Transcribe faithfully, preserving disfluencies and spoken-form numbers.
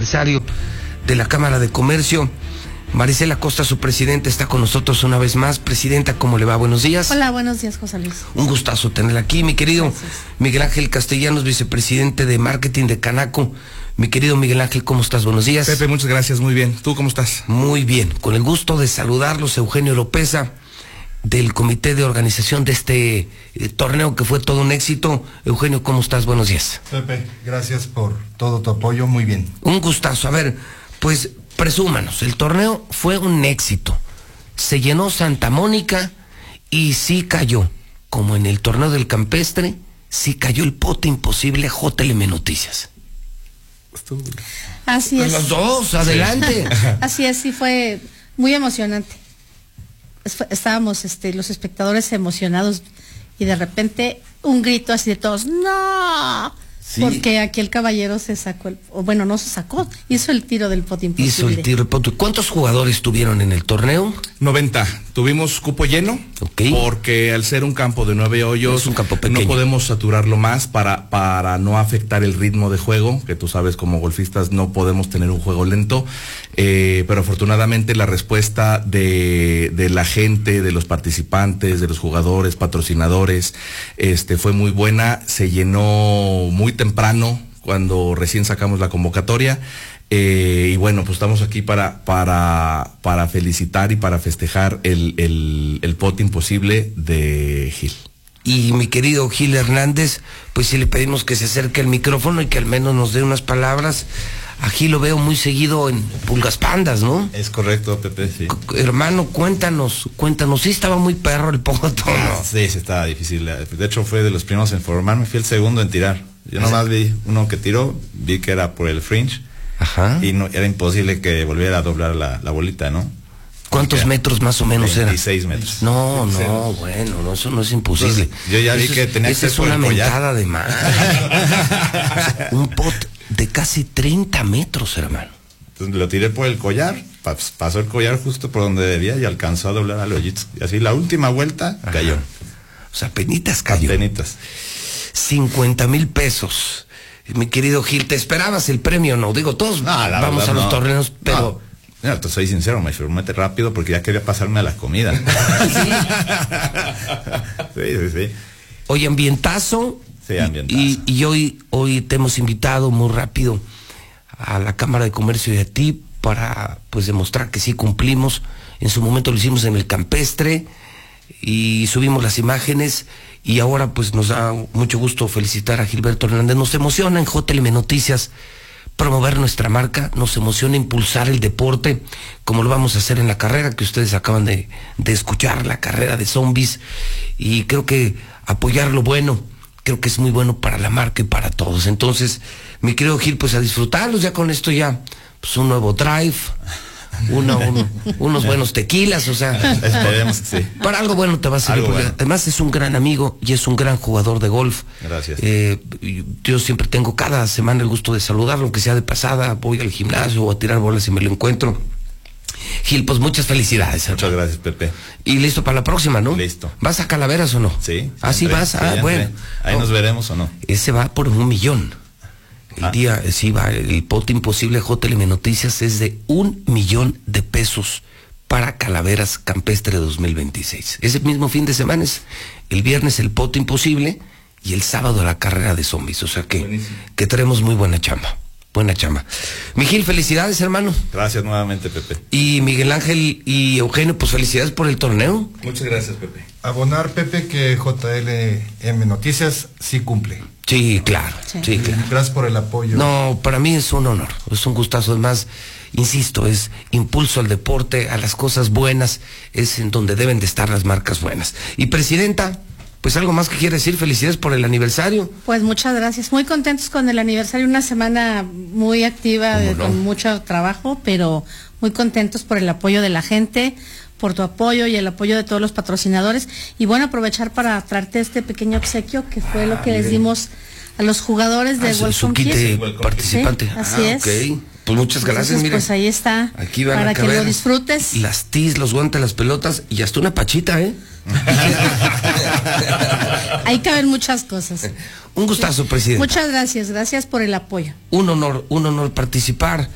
aniversario de la Cámara de Comercio. Maricela Costa, su presidenta, está con nosotros una vez más. Presidenta, ¿cómo le va? Buenos días. Hola, buenos días, José Luis. Un gustazo tenerla aquí, mi querido. Gracias. Miguel Ángel Castellanos, vicepresidente de marketing de Canaco. Mi querido Miguel Ángel, ¿cómo estás? Buenos días. Pepe, muchas gracias, muy bien. ¿Tú cómo estás? Muy bien, con el gusto de saludarlos. Eugenio Lopeza, del comité de organización de este eh, torneo que fue todo un éxito. Eugenio, ¿cómo estás? Buenos días. Pepe, gracias por todo tu apoyo, muy bien. Un gustazo. A ver, pues presúmanos, el torneo fue un éxito. Se llenó Santa Mónica y sí cayó, como en el torneo del Campestre, sí cayó el pote imposible J L M Noticias. Así es. Los dos, adelante. Así es, sí fue muy emocionante. Estábamos este, los espectadores emocionados y de repente un grito así de todos, ¡no! Sí. Porque aquí el caballero se sacó, el, o bueno, no se sacó, hizo el tiro del pote imposible. Hizo el tiro del pote. ¿Cuántos jugadores tuvieron en el torneo? noventa. Tuvimos cupo lleno, okay. Porque al ser un campo de nueve hoyos, es un campo pequeño. No podemos saturarlo más para, para no afectar el ritmo de juego, que tú sabes, como golfistas no podemos tener un juego lento, eh, pero afortunadamente la respuesta de, de la gente, de los participantes, de los jugadores, patrocinadores, este, fue muy buena. Se llenó muy temprano cuando recién sacamos la convocatoria. Eh, y bueno, pues estamos aquí para para para felicitar y para festejar el, el, el pote imposible de Gil. Y mi querido Gil Hernández, pues sí le pedimos que se acerque al micrófono y que al menos nos dé unas palabras. A Gil lo veo muy seguido en Pulgas Pandas, ¿no? Es correcto, Pepe, sí. C- hermano, cuéntanos, cuéntanos, sí estaba muy perro el poco tono. Ah, sí, sí estaba difícil. De hecho, fue de los primeros en formarme, fui el segundo en tirar. Yo nomás vi uno que tiró, vi que era por el fringe. Ajá. Y no, era imposible que volviera a doblar la, la bolita, ¿no? ¿Cuántos Porque metros más o menos era? veintiséis metros. No, no, bueno, no, eso no es imposible. Entonces, yo ya vi eso que es, tenía esa que es ser por una el collar. mentada de mar. Un pot de casi treinta metros, hermano. Entonces lo tiré por el collar, pas, pasó el collar justo por donde debía y alcanzó a doblar al hoyito. Y así la última vuelta Ajá. cayó. O sea, penitas cayó. Penitas. cincuenta mil pesos. Mi querido Gil, ¿te esperabas el premio? No, digo, todos No, la vamos verdad, a los no. torneos, pero... No. Mira, te soy sincero, me firmé rápido porque ya quería pasarme a la comida. Sí, sí, sí. Oye, ambientazo. Sí, ambientazo. Y, y hoy, hoy te hemos invitado muy rápido a la Cámara de Comercio y a ti para pues demostrar que sí cumplimos. En su momento lo hicimos en el Campestre y subimos las imágenes y ahora pues nos da mucho gusto felicitar a Gilberto Hernández. Nos emociona en J L M Noticias promover nuestra marca, nos emociona impulsar el deporte, como lo vamos a hacer en la carrera que ustedes acaban de, de escuchar, la carrera de zombies, y creo que apoyar lo bueno, creo que es muy bueno para la marca y para todos. Entonces, mi querido Gil, pues a disfrutarlos, ya con esto ya, pues un nuevo drive, uno, uno, unos buenos tequilas, o sea, Esperemos que sí. para algo bueno te va a servir, Algo porque bueno. además es un gran amigo y es un gran jugador de golf. Gracias. Eh, yo siempre tengo cada semana el gusto de saludarlo, aunque sea de pasada, voy al gimnasio o a tirar bolas y me lo encuentro. Gil, pues muchas felicidades. Muchas hermano. gracias, Pepe. Y listo para la próxima, ¿no? Listo. ¿Vas a Calaveras o no? Sí. ¿Ah, sí entré, vas? sí, Ah, ya bueno. entré. Ahí No, nos veremos o no. ese va por un millón. El Ah. día, sí va, el pote imposible J L M Noticias es de un millón de pesos para Calaveras Campestre dos mil veintiséis. Ese mismo fin de semana es el viernes el pote imposible y el sábado la carrera de zombies. O sea que, Buenísimo. que tenemos muy buena chamba. Buena chamba. Miguel, felicidades, hermano. Gracias nuevamente, Pepe. Y Miguel Ángel y Eugenio, pues felicidades por el torneo. Muchas gracias, Pepe. Abonar, Pepe, que J L M Noticias sí cumple. Sí, claro, sí, Sí. claro. Gracias por el apoyo. No, para mí es un honor, es un gustazo. Además, insisto, es impulso al deporte, a las cosas buenas, es en donde deben de estar las marcas buenas. Y presidenta, pues algo más que quiere decir, felicidades por el aniversario. Pues muchas gracias, muy contentos con el aniversario, una semana muy activa, de, ¿Cómo no? con mucho trabajo, pero muy contentos por el apoyo de la gente, por tu apoyo y el apoyo de todos los patrocinadores. Y bueno, aprovechar para traerte este pequeño obsequio que fue lo que les dimos a los jugadores de Ah, su, Golf su on kit Kids. de participante. Sí, así Ah, es. ok. Pues muchas gracias, Entonces, mire. pues ahí está, Aquí van para a que caber lo disfrutes. las tis, los guantes, las pelotas y hasta una pachita, ¿eh? Ahí caben muchas cosas. Un gustazo, presidente. Muchas gracias, gracias por el apoyo. Un honor, un honor participar.